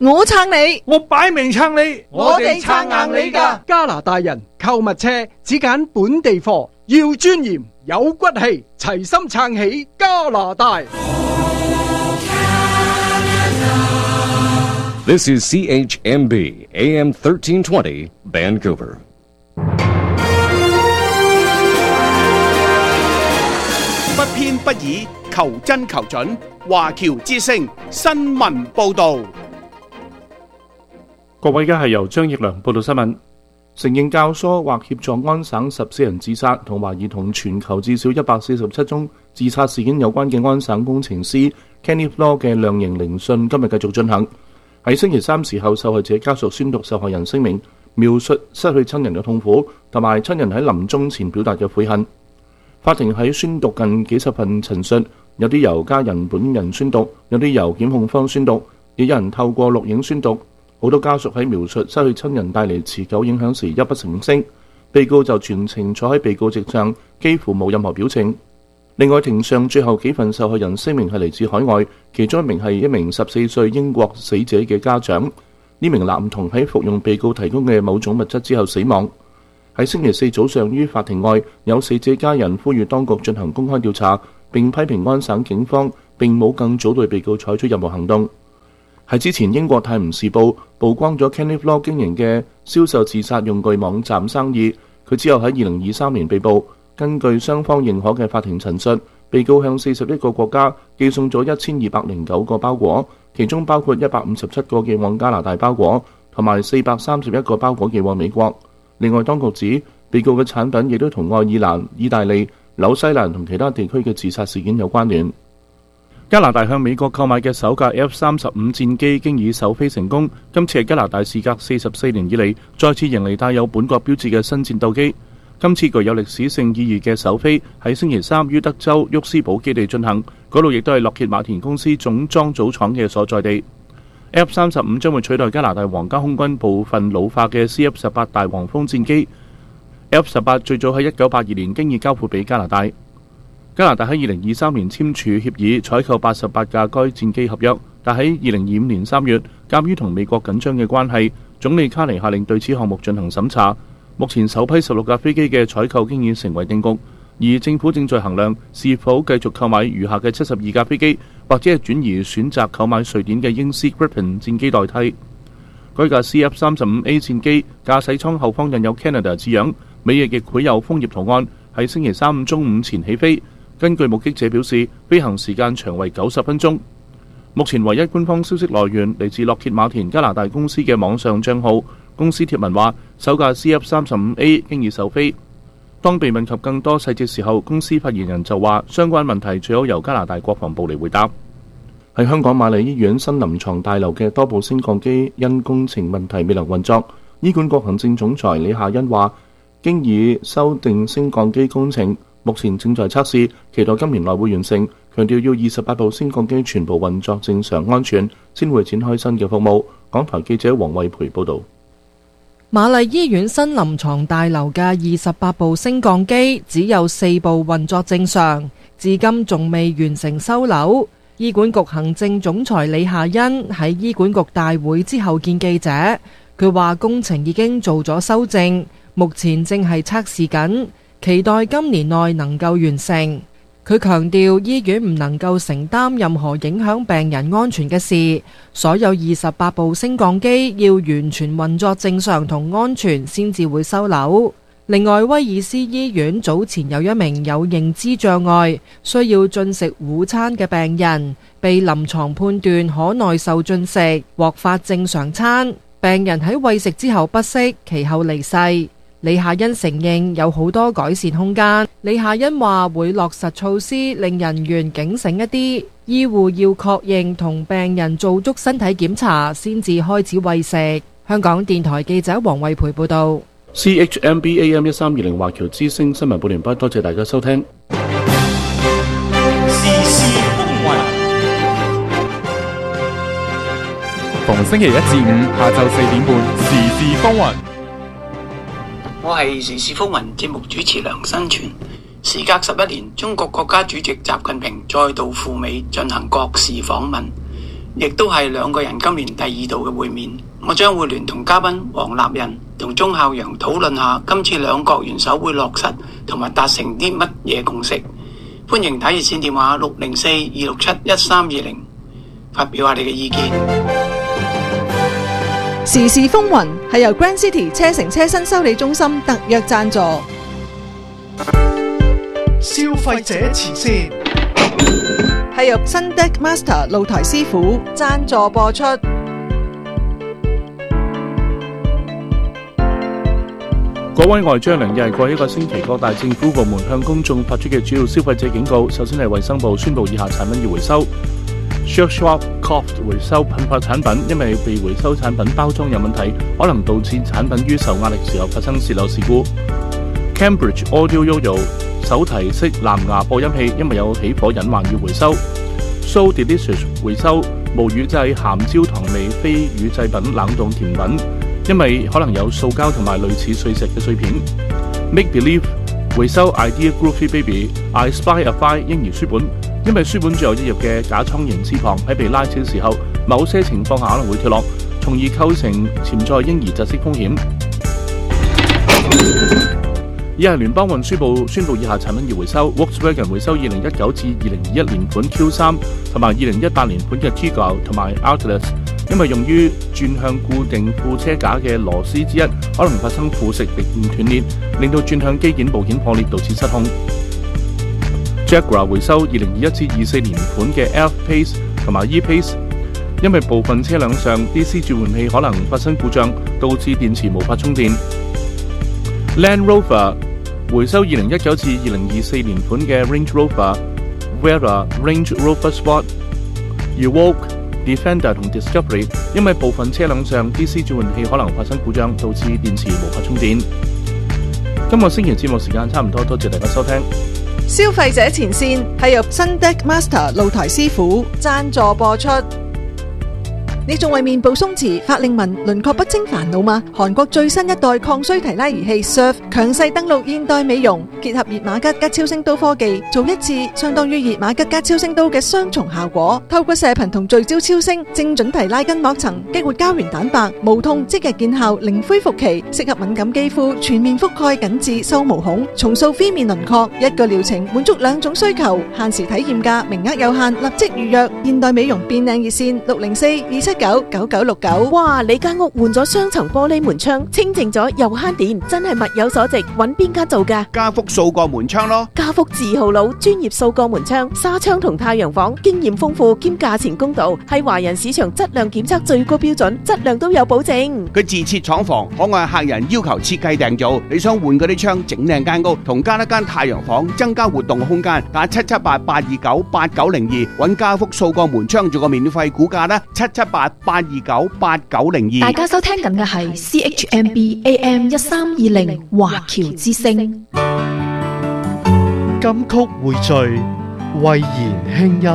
我撐你， 我擺明撐你， 我哋撐硬你㗎。 加拿大人購物車只揀本地貨，要尊嚴有骨氣，齊心撐起加拿大。 This is CHMB AM 1320 Vancouver. 不偏不倚，求真求準。華僑之聲新聞報道。 各位，而家係由張奕良報道新聞。承認教唆或協助安省14人自殺，同懷疑同全球至少147宗自殺事件有關嘅安省工程師 Kenneth Law 嘅量刑聆訊今日繼續進行。喺星期三時候，受害者家屬宣讀受害人聲明，描述失去親人嘅痛苦，同埋親人喺臨終前表達嘅悔恨。法庭喺宣讀近幾十份陳述，有啲由家人本人宣讀，有啲由檢控方宣讀，亦有人透過錄影宣讀。好多家屬喺描述失去親人帶嚟持久影響時泣不成聲，被告就全程坐喺被告席上，幾乎冇任何表情。另外，庭上最後幾份受害人聲明係嚟自海外，其中一名係一名14歲英國死者嘅家長。呢名男童喺服用被告提供嘅某種物質之後死亡。喺星期四早上，於法庭外有死者家人呼籲當局進行公開調查，並批評安省警方並冇更早對被告採取任何行動。喺之前，英國泰晤士報曝光咗 Kenneth Law 經營嘅銷售自殺用具網站生意。佢之後喺2023年被捕。根據雙方認可嘅法庭陳述，被告向41個國家寄送咗1209個包裹，其中包括157個寄往加拿大包裹，同埋431個包裹寄往美國。另外，當局指被告嘅產品亦都同愛爾蘭、意大利、紐西蘭同其他地區嘅自殺事件有關聯。加拿大向美國購買嘅首架 F-35戰機經已首飛成功，今次係加拿大事隔44年以嚟再次迎嚟帶有本國標誌嘅新戰鬥機。今次具有歷史性意義嘅首飛喺星期三於德州沃斯堡基地進行，嗰度亦都係洛歇馬田公司總裝組廠嘅所在地。F-35將會取代加拿大皇家空軍部分老化嘅 CF-18大黃蜂戰機。F-18最早喺1982年經已交付俾加拿大。加拿大喺2023年簽署協議，採購88架該戰機合約，但喺2025年3月，鑑於同美國緊張嘅關係，總理卡尼下令對此項目進行審查。目前首批16架飛機嘅採購經已成為定局，而政府正在衡量是否繼續購買餘下嘅72架飛機，或者係轉移選擇購買瑞典嘅英斯 Gripen 戰機代替。該架 CF-35A 戰機駕駛艙後方印有 Canada 字樣，尾翼亦繪有楓葉圖案，喺星期三中午前起飛。根據目擊者表示，飛行時間長為90分鐘。目前唯一官方消息來源嚟自洛歇馬田加拿大公司嘅網上帳號。公司貼文話，首架 CF-35A 經已首飛。當被問及更多細節時候，公司發言人就話，相關問題最好由加拿大國防部嚟回答。喺香港瑪麗醫院新臨床大樓嘅多部升降機因工程問題未能運作，醫管局行政總裁李夏欣話，經已修訂升降機工程，目前正在測試，期待今年內會完成。強調要28部升降機全部運作正常安全，先會展開新嘅服務。港台記者黃慧培報導。 瑪麗醫院新臨床大樓嘅28部升降機只有4部運作正常，至今仲未完成收樓。醫管局行政總裁李夏欣喺醫管局大會之後見記者，佢話工程已經做咗修正，目前正係測試緊，期待今年內能夠完成。佢強調醫院唔能夠承擔任何影響病人安全嘅事，所有28部升降機要完全運作正常同安全先至會收樓。另外，威爾斯醫院早前有一名有認知障礙需要進食午餐嘅病人，被臨床判斷可耐受進食，獲發正常餐。病人喺餵食之後不適，其後離世。李夏欣承認有好多改善空間。李夏欣話會落實措施，令人員警醒一啲，醫護要確認同病人做足身體檢查先至開始餵食。香港電台記者黃慧培報道。 CHMB AM 1320華僑之聲新聞報完畢，多謝大家收聽。 時事風雲，逢星期1至5下晝4點半，時事風雲。 我係時事風雲節目主持梁新全。時隔11年，中國國家主席習近平再度赴美進行國事訪問。 亦都係兩個人今年第2度嘅會面。我將會聯同嘉賓黃立仁同鐘孝陽討論下今次兩國元首會落實同埋達成啲乜嘢共識。歡迎打熱線電話604-267-1320發表下你嘅意見。 時事風雲係由 Grand City 車城車新修理中心特約贊助。 消費者前線係由新 Deck Master 露台師傅贊助播出。 各位外將良日過一個星期，各大政府部門向公眾發出嘅主要消費者警告。首先係衛生部宣布以下產品要回收。Schwarzkopf 回收噴發產品，因為被回收產品包裝有問題，可能導致產品於受壓力時候發生洩漏事故。Cambridge Audio Yoyo 手提式藍牙播音器，因為有起火隱患要回收。So Delicious 回收無乳製鹹焦糖味非乳製品冷凍甜品，因為可能有塑膠同埋類似碎石嘅碎片。Make Believe 回收 Idea Groovy Baby I Spy a Fly 嬰兒書本，因為書本最後一頁嘅假倉形翅膀喺被拉扯嘅時候，某些情況下可能會脫落，從而構成潛在嬰兒窒息風險。以下聯邦運輸部宣布以下產品要回收。Volkswagen 回收2019至2021年款 Q3 同埋2018年款嘅 Tiggo 同埋 Atlas， 因為用於轉向固定副車架嘅螺絲之一可能發生腐蝕並斷裂，令到轉向機件部件破裂，導致失控。Jaguar 回收2021至24年款嘅 F-Pace 同埋 E-Pace， 因為部分車輛上 DC 轉換器可能發生故障，導致電池無法充電。Land Rover 回收2019至2024年款嘅 Range Rover、Vera、Range Rover Sport、Evoque、Defender 同 Discovery， 因為部分車輛上 DC 轉換器可能發生故障，導致電池無法充電。今個星期節目時間差唔多，多謝大家收聽。 消費者前線係由新 Deck Master 露台師傅贊助播出。你仲為面部鬆弛、法令紋、輪廓不清煩惱嗎？韓國最新一代抗衰提拉儀器 Surf 強勢登陸現代美容，結合熱瑪吉加超聲刀科技，做一次相當於熱瑪吉加超聲刀嘅雙重效果。透過射頻同聚焦超聲，精準提拉筋膜層，激活膠原蛋白，無痛即日見效，零恢復期，適合敏感肌膚，全面覆蓋緊致收毛孔，重塑 V 面輪廓。一個療程滿足兩種需求，限時體驗價，名額有限，立即預約。現代美容變靚熱線604-279-9969。 哇！你間屋換咗雙層玻璃門窗，清淨咗又慳電，真係物有所值。揾邊間做㗎？ 家福數個門窗咯。 家福字號佬，專業數個門窗、紗窗同太陽房，經驗豐富兼價錢公道，係華人市場質量檢測最高標準，質量都有保證。 佢自設廠房，可按客人要求設計訂造。你想換嗰啲窗，整靚間屋，同加一間太陽房，增加活動空間，打778-829-8902，揾家福數個門窗做個免費估價啦，778-829-8902。 大家收聽緊嘅係 CHMB AM 1320華僑之聲。 金曲匯聚，慧言輕音。